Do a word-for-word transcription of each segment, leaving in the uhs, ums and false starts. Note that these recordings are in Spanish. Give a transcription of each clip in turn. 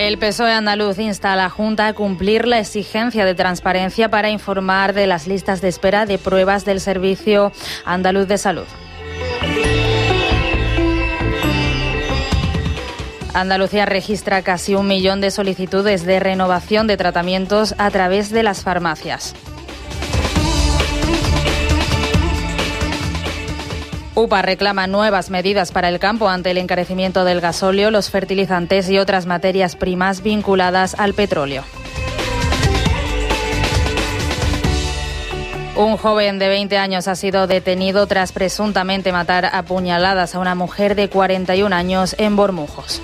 El P S O E andaluz insta a la Junta a cumplir la exigencia de transparencia para informar de las listas de espera de pruebas del Servicio Andaluz de Salud. Andalucía registra casi un millón de solicitudes de renovación de tratamientos a través de las farmacias. U P A reclama nuevas medidas para el campo ante el encarecimiento del gasóleo, los fertilizantes y otras materias primas vinculadas al petróleo. Un joven de veinte años ha sido detenido tras presuntamente matar a puñaladas a una mujer de cuarenta y un años en Bormujos.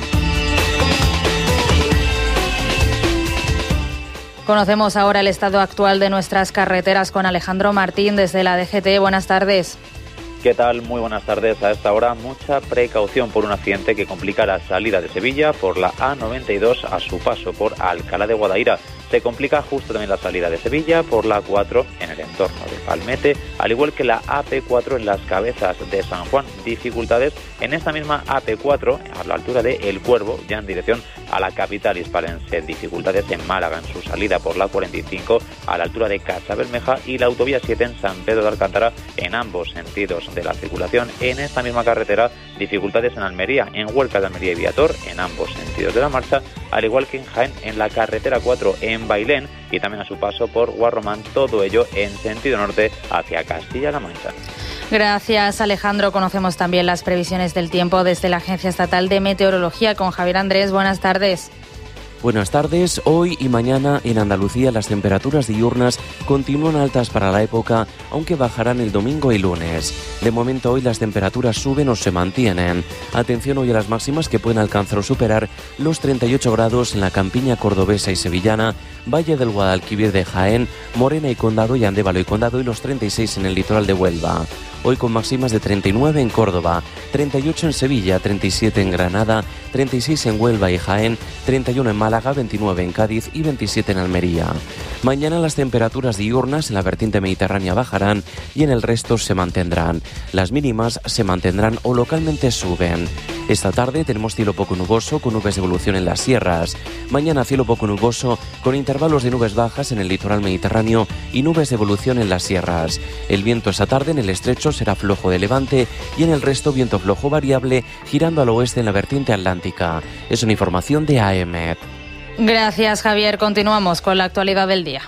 Conocemos ahora el estado actual de nuestras carreteras con Alejandro Martín desde la D G T. Buenas tardes. ¿Qué tal? Muy buenas tardes. A esta hora, mucha precaución por un accidente que complica la salida de Sevilla por la A noventa y dos a su paso por Alcalá de Guadaira. Se complica justo también la salida de Sevilla por la A cuatro en el entorno de Palmete, al igual que la A P cuatro en las Cabezas de San Juan. Dificultades en esta misma A P cuatro a la altura de El Cuervo, ya en dirección a la capital hispalense. Dificultades en Málaga en su salida por la cuarenta y cinco a la altura de Casa Bermeja y la autovía siete en San Pedro de Alcántara en ambos sentidos de la circulación. En esta misma carretera, dificultades en Almería, en Huerca de Almería y Viator, en ambos sentidos de la marcha, al igual que en Jaén, en la carretera cuatro en Bailén y también a su paso por Guarromán, todo ello en sentido norte hacia Castilla-La Mancha. Gracias, Alejandro. Conocemos también las previsiones del tiempo desde la Agencia Estatal de Meteorología con Javier Andrés. Buenas tardes. Buenas tardes. Hoy y mañana en Andalucía las temperaturas diurnas continúan altas para la época, aunque bajarán el domingo y lunes. De momento hoy las temperaturas suben o se mantienen. Atención hoy a las máximas que pueden alcanzar o superar los treinta y ocho grados en la campiña cordobesa y sevillana, Valle del Guadalquivir de Jaén, Morena y Condado y Andévalo y Condado y los treinta y seis en el litoral de Huelva. Hoy con máximas de treinta y nueve en Córdoba, treinta y ocho en Sevilla, treinta y siete en Granada, treinta y seis en Huelva y Jaén, treinta y uno en Málaga, veintinueve en Cádiz y veintisiete en Almería. Mañana las temperaturas diurnas en la vertiente mediterránea bajarán y en el resto se mantendrán. Las mínimas se mantendrán o localmente suben. Esta tarde tenemos cielo poco nuboso con nubes de evolución en las sierras. Mañana cielo poco nuboso con intervalos de nubes bajas en el litoral mediterráneo y nubes de evolución en las sierras. El viento esta tarde en el estrecho será flojo de levante y en el resto viento flojo variable girando al oeste en la vertiente atlántica. Es una información de A E M E T. Gracias, Javier. Continuamos con la actualidad del día.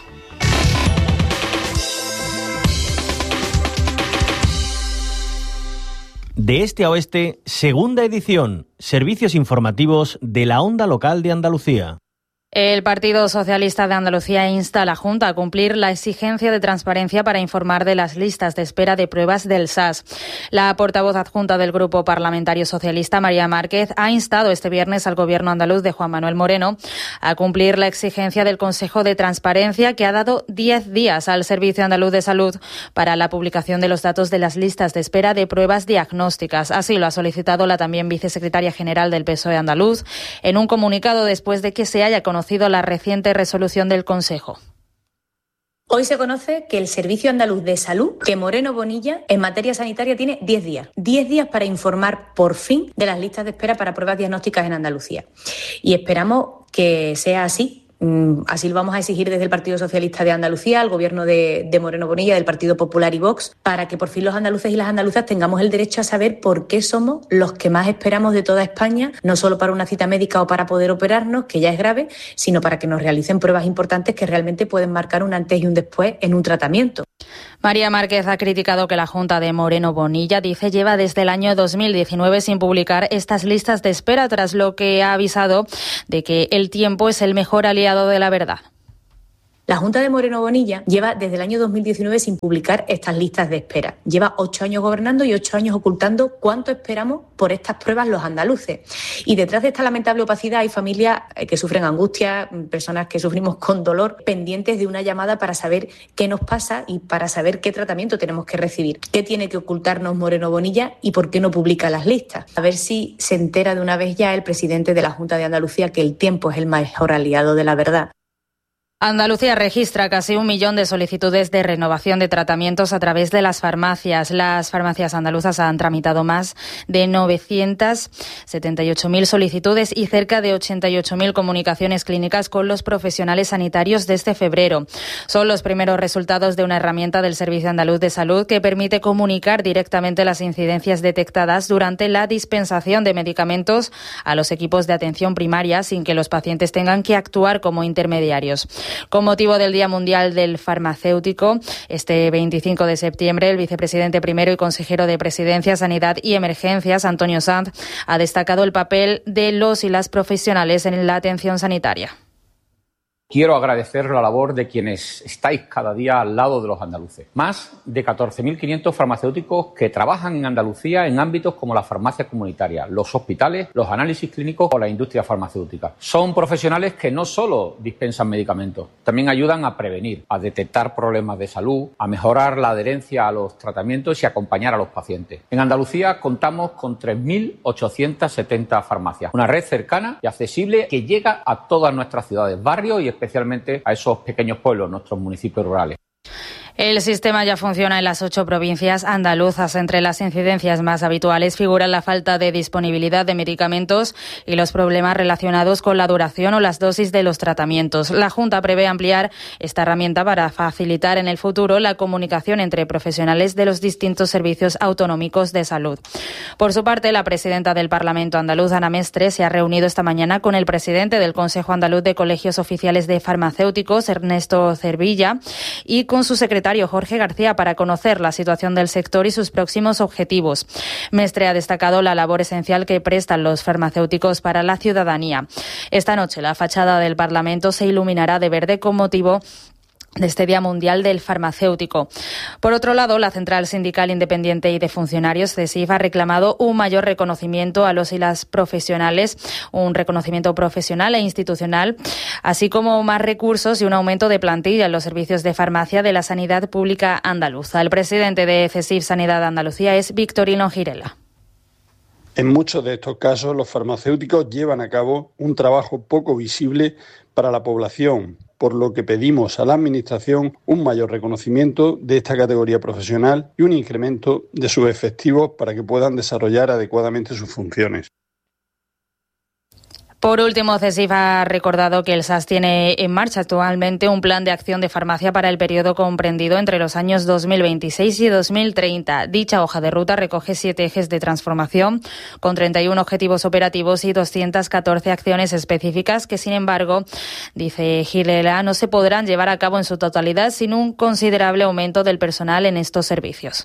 De este a oeste, segunda edición, servicios informativos de la onda local de Andalucía. El Partido Socialista de Andalucía insta a la Junta a cumplir la exigencia de transparencia para informar de las listas de espera de pruebas del S A S. La portavoz adjunta del Grupo Parlamentario Socialista, María Márquez, ha instado este viernes al Gobierno andaluz de Juan Manuel Moreno a cumplir la exigencia del Consejo de Transparencia, que ha dado diez días al Servicio Andaluz de Salud para la publicación de los datos de las listas de espera de pruebas diagnósticas. Así lo ha solicitado la también vicesecretaria general del P S O E andaluz en un comunicado después de que se haya conocido la reciente resolución del Consejo. Hoy se conoce que el Servicio Andaluz de Salud, que Moreno Bonilla, en materia sanitaria tiene diez días. diez días para informar por fin de las listas de espera para pruebas diagnósticas en Andalucía. Y esperamos que sea así. Así lo vamos a exigir desde el Partido Socialista de Andalucía, al Gobierno de, de Moreno Bonilla, del Partido Popular y Vox, para que por fin los andaluces y las andaluzas tengamos el derecho a saber por qué somos los que más esperamos de toda España, no solo para una cita médica o para poder operarnos, que ya es grave, sino para que nos realicen pruebas importantes que realmente pueden marcar un antes y un después en un tratamiento. María Márquez ha criticado que la Junta de Moreno Bonilla, dice, lleva desde el año dos mil diecinueve sin publicar estas listas de espera, tras lo que ha avisado de que el tiempo es el mejor aliado de la verdad. La Junta de Moreno Bonilla lleva desde el año dos mil diecinueve sin publicar estas listas de espera. Lleva ocho años gobernando y ocho años ocultando cuánto esperamos por estas pruebas los andaluces. Y detrás de esta lamentable opacidad hay familias que sufren angustia, personas que sufrimos con dolor, pendientes de una llamada para saber qué nos pasa y para saber qué tratamiento tenemos que recibir. ¿Qué tiene que ocultarnos Moreno Bonilla y por qué no publica las listas? A ver si se entera de una vez ya el presidente de la Junta de Andalucía que el tiempo es el mejor aliado de la verdad. Andalucía registra casi un millón de solicitudes de renovación de tratamientos a través de las farmacias. Las farmacias andaluzas han tramitado más de novecientas setenta y ocho mil solicitudes y cerca de ochenta y ocho mil comunicaciones clínicas con los profesionales sanitarios desde febrero. Son los primeros resultados de una herramienta del Servicio Andaluz de Salud que permite comunicar directamente las incidencias detectadas durante la dispensación de medicamentos a los equipos de atención primaria sin que los pacientes tengan que actuar como intermediarios. Con motivo del Día Mundial del Farmacéutico, este veinticinco de septiembre, el vicepresidente primero y consejero de Presidencia, Sanidad y Emergencias, Antonio Sanz, ha destacado el papel de los y las profesionales en la atención sanitaria. Quiero agradecer la labor de quienes estáis cada día al lado de los andaluces. Más de catorce mil quinientos farmacéuticos que trabajan en Andalucía en ámbitos como la farmacia comunitaria, los hospitales, los análisis clínicos o la industria farmacéutica. Son profesionales que no solo dispensan medicamentos, también ayudan a prevenir, a detectar problemas de salud, a mejorar la adherencia a los tratamientos y acompañar a los pacientes. En Andalucía contamos con tres mil ochocientas setenta farmacias, una red cercana y accesible que llega a todas nuestras ciudades, barrios y especialmente a esos pequeños pueblos, nuestros municipios rurales. El sistema ya funciona en las ocho provincias andaluzas. Entre las incidencias más habituales figuran la falta de disponibilidad de medicamentos y los problemas relacionados con la duración o las dosis de los tratamientos. La Junta prevé ampliar esta herramienta para facilitar en el futuro la comunicación entre profesionales de los distintos servicios autonómicos de salud. Por su parte, la presidenta del Parlamento andaluz, Ana Mestre, se ha reunido esta mañana con el presidente del Consejo Andaluz de Colegios Oficiales de Farmacéuticos, Ernesto Cervilla, y con su secretario Jorge García para conocer la situación del sector y sus próximos objetivos. Mestre ha destacado la labor esencial que prestan los farmacéuticos para la ciudadanía. Esta noche la fachada del Parlamento se iluminará de verde con motivo de este Día Mundial del Farmacéutico. Por otro lado, la Central Sindical Independiente y de Funcionarios, CESIF, ha reclamado un mayor reconocimiento a los y las profesionales, un reconocimiento profesional e institucional, así como más recursos y un aumento de plantilla en los servicios de farmacia de la sanidad pública andaluza. El presidente de CESIF Sanidad Andalucía es Victorino Girela. En muchos de estos casos, los farmacéuticos llevan a cabo un trabajo poco visible para la población, por lo que pedimos a la Administración un mayor reconocimiento de esta categoría profesional y un incremento de sus efectivos para que puedan desarrollar adecuadamente sus funciones. Por último, CESIF ha recordado que el S A S tiene en marcha actualmente un plan de acción de farmacia para el periodo comprendido entre los años dos mil veintiséis y dos mil treinta. Dicha hoja de ruta recoge siete ejes de transformación con treinta y uno objetivos operativos y doscientas catorce acciones específicas que, sin embargo, dice Girela, no se podrán llevar a cabo en su totalidad sin un considerable aumento del personal en estos servicios.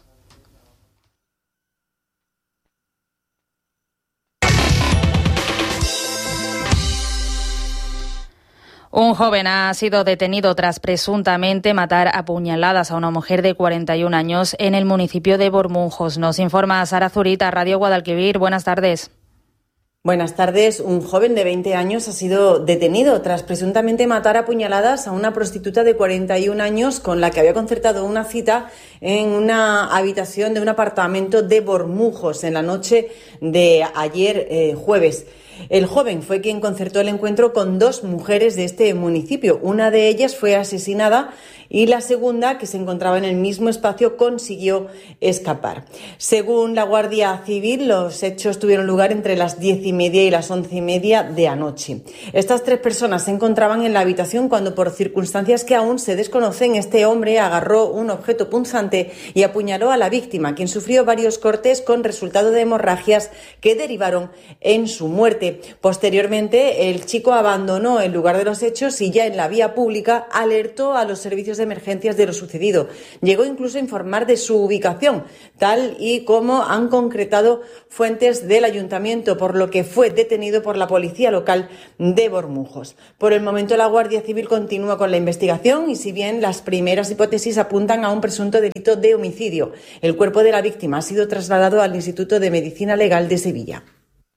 Un joven ha sido detenido tras presuntamente matar a puñaladas a una mujer de cuarenta y un años en el municipio de Bormujos. Nos informa Sara Zurita, Radio Guadalquivir. Buenas tardes. Buenas tardes. Un joven de veinte años ha sido detenido tras presuntamente matar a puñaladas a una prostituta de cuarenta y un años con la que había concertado una cita en una habitación de un apartamento de Bormujos en la noche de ayer eh, jueves. El joven fue quien concertó el encuentro con dos mujeres de este municipio. Una de ellas fue asesinada y la segunda, que se encontraba en el mismo espacio, consiguió escapar. Según la Guardia Civil, los hechos tuvieron lugar entre las diez y media y las once y media de anoche. Estas tres personas se encontraban en la habitación cuando, por circunstancias que aún se desconocen, este hombre agarró un objeto punzante y apuñaló a la víctima, quien sufrió varios cortes con resultado de hemorragias que derivaron en su muerte. Posteriormente, el chico abandonó el lugar de los hechos y ya en la vía pública alertó a los servicios de emergencias de lo sucedido. Llegó incluso a informar de su ubicación, tal y como han concretado fuentes del ayuntamiento, por lo que fue detenido por la policía local de Bormujos. Por el momento, la Guardia Civil continúa con la investigación y, si bien las primeras hipótesis apuntan a un presunto delito de homicidio, el cuerpo de la víctima ha sido trasladado al Instituto de Medicina Legal de Sevilla.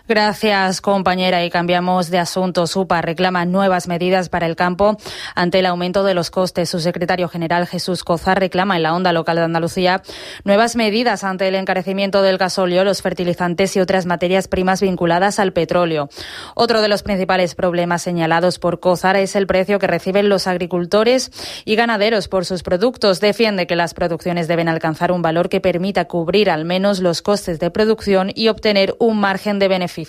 Gracias, compañera. Y cambiamos de asunto. SUPA reclama nuevas medidas para el campo ante el aumento de los costes. Su secretario general, Jesús Cozar, reclama en la Onda Local de Andalucía nuevas medidas ante el encarecimiento del gasóleo, los fertilizantes y otras materias primas vinculadas al petróleo. Otro de los principales problemas señalados por Cozar es el precio que reciben los agricultores y ganaderos por sus productos. Defiende que las producciones deben alcanzar un valor que permita cubrir al menos los costes de producción y obtener un margen de beneficio.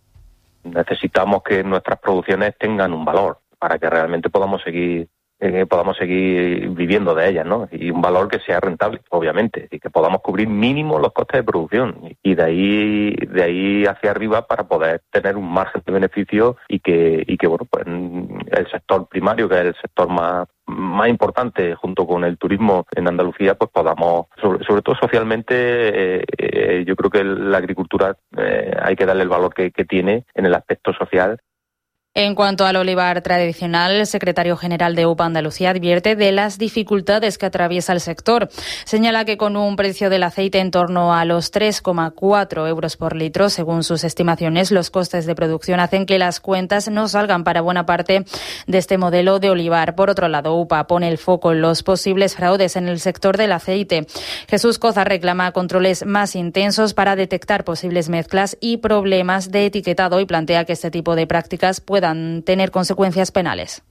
Necesitamos que nuestras producciones tengan un valor para que realmente podamos seguir eh, podamos seguir viviendo de ellas, ¿no? Y un valor que sea rentable, obviamente, y que podamos cubrir mínimo los costes de producción y de ahí de ahí hacia arriba para poder tener un margen de beneficio y que y que bueno, pues el sector primario, que es el sector más más importante junto con el turismo en Andalucía, pues podamos, sobre, sobre todo socialmente, eh, eh, yo creo que la agricultura eh, hay que darle el valor que, que tiene en el aspecto social. En cuanto al olivar tradicional, el secretario general de UPA Andalucía advierte de las dificultades que atraviesa el sector. Señala que con un precio del aceite en torno a los tres coma cuatro euros por litro, según sus estimaciones, los costes de producción hacen que las cuentas no salgan para buena parte de este modelo de olivar. Por otro lado, UPA pone el foco en los posibles fraudes en el sector del aceite. Jesús Cozar reclama controles más intensos para detectar posibles mezclas y problemas de etiquetado y plantea que este tipo de prácticas puede puedan tener consecuencias penales.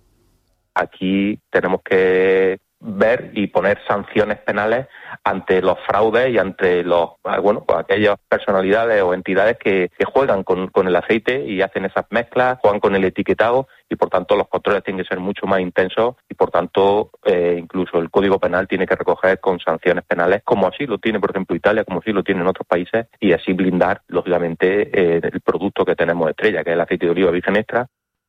Aquí tenemos que ver y poner sanciones penales ante los fraudes y ante los bueno pues aquellas personalidades o entidades que, que juegan con, con el aceite y hacen esas mezclas, juegan con el etiquetado y por tanto los controles tienen que ser mucho más intensos y por tanto eh, incluso el Código Penal tiene que recoger con sanciones penales, como así lo tiene por ejemplo Italia, como así lo tiene en otros países, y así blindar lógicamente eh, el producto que tenemos estrella, que es el aceite de oliva virgen extra.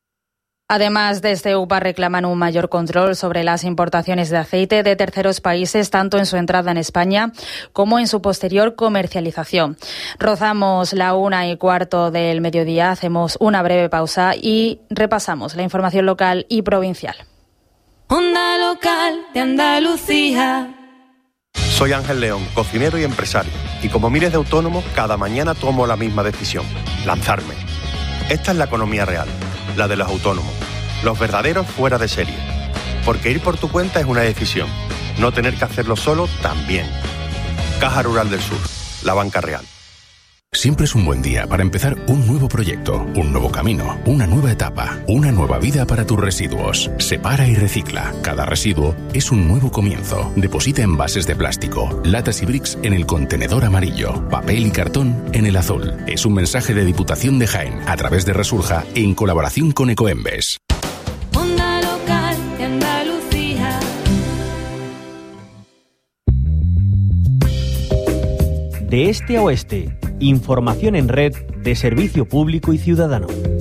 Además, desde UPA reclaman un mayor control sobre las importaciones de aceite de terceros países, tanto en su entrada en España como en su posterior comercialización. Rozamos la una y cuarto del mediodía, hacemos una breve pausa y repasamos la información local y provincial. Onda Local de Andalucía. Soy Ángel León, cocinero y empresario, y como miles de autónomos, cada mañana tomo la misma decisión: lanzarme. Esta es la economía real, la de los autónomos, los verdaderos fuera de serie. Porque ir por tu cuenta es una decisión, no tener que hacerlo solo también. Caja Rural del Sur, la banca real. Siempre es un buen día para empezar un nuevo proyecto, un nuevo camino, una nueva etapa, una nueva vida para tus residuos. Separa y recicla. Cada residuo es un nuevo comienzo. Deposita envases de plástico, latas y bricks en el contenedor amarillo, papel y cartón en el azul. Es un mensaje de Diputación de Jaén a través de Resurja en colaboración con Ecoembes. Onda Local de Andalucía. De este a oeste, información en red de servicio público y ciudadano.